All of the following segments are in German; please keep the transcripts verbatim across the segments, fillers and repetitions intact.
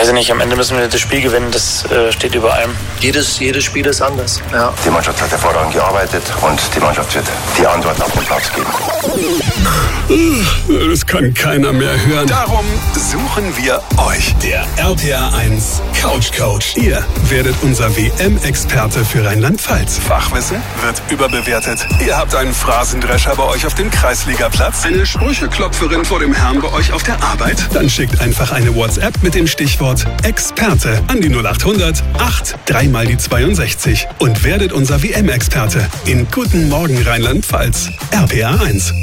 weiß ich nicht, am Ende müssen wir das Spiel gewinnen, das äh, steht über allem. Jedes, jedes Spiel ist anders. Ja. Die Mannschaft hat hervorragend gearbeitet und die Mannschaft wird die Antworten auf den Platz geben. Das kann keiner mehr hören. Darum suchen wir euch. Der R P R eins Couch Coach. Ihr werdet unser W M-Experte für Rheinland-Pfalz. Fachwissen wird überbewertet. Ihr habt einen Phrasendrescher bei euch auf dem Kreisligaplatz. Eine Sprücheklopferin vor dem Herrn bei euch auf der Arbeit? Dann schickt einfach eine WhatsApp mit dem Stichwort Experte an die null acht hundert acht drei mal die zweiundsechzig und werdet unser W M-Experte in Guten Morgen Rheinland-Pfalz. R P R eins.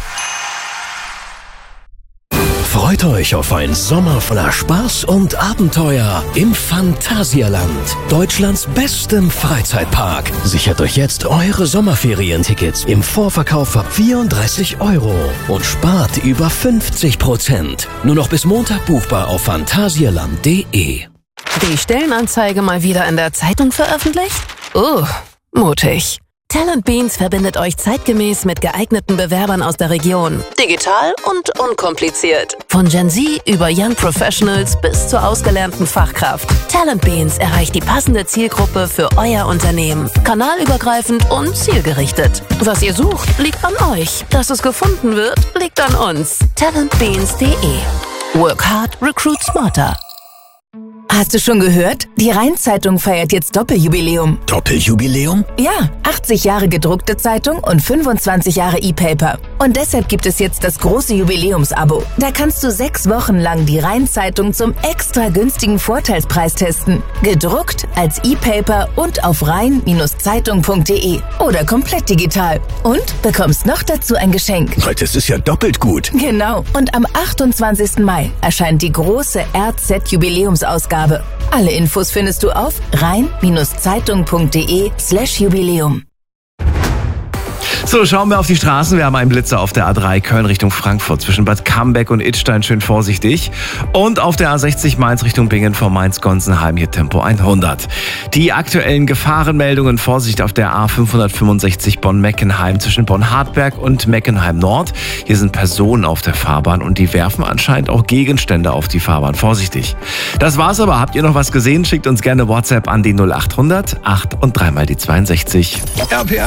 Freut euch auf einen Sommer voller Spaß und Abenteuer im Phantasialand, Deutschlands bestem Freizeitpark. Sichert euch jetzt eure Sommerferientickets im Vorverkauf ab vierunddreißig Euro und spart über fünfzig Prozent. Nur noch bis Montag buchbar auf phantasialand punkt de. Die Stellenanzeige mal wieder in der Zeitung veröffentlicht? Oh, mutig. Talent Beans verbindet euch zeitgemäß mit geeigneten Bewerbern aus der Region. Digital und unkompliziert. Von Gen Z über Young Professionals bis zur ausgelernten Fachkraft. Talent Beans erreicht die passende Zielgruppe für euer Unternehmen. Kanalübergreifend und zielgerichtet. Was ihr sucht, liegt an euch. Dass es gefunden wird, liegt an uns. talent beans punkt de. Work hard, recruit smarter. Hast du schon gehört? Die Rhein-Zeitung feiert jetzt Doppeljubiläum. Doppeljubiläum? Ja, achtzig Jahre gedruckte Zeitung und fünfundzwanzig Jahre E-Paper. Und deshalb gibt es jetzt das große Jubiläumsabo. Da kannst du sechs Wochen lang die Rhein-Zeitung zum extra günstigen Vorteilspreis testen. Gedruckt, als E-Paper und auf rhein Zeitung punkt de oder komplett digital. Und bekommst noch dazu ein Geschenk. Das ist ja doppelt gut. Genau. Und am achtundzwanzigsten Mai erscheint die große R Z-Jubiläumsausgabe. Alle Infos findest du auf rhein Zeitung punkt de slash Jubiläum. So, schauen wir auf die Straßen. Wir haben einen Blitzer auf der A drei Köln Richtung Frankfurt zwischen Bad Cambeck und Idstein, schön vorsichtig. Und auf der A sechzig Mainz Richtung Bingen vor Mainz-Gonsenheim hier Tempo hundert. Die aktuellen Gefahrenmeldungen: Vorsicht auf der A fünfhundertfünfundsechzig Bonn-Meckenheim zwischen Bonn-Hartberg und Meckenheim Nord. Hier sind Personen auf der Fahrbahn und die werfen anscheinend auch Gegenstände auf die Fahrbahn. Vorsichtig. Das war's aber. Habt ihr noch was gesehen? Schickt uns gerne WhatsApp an die null acht hundert acht und drei mal die zweiundsechzig. R P R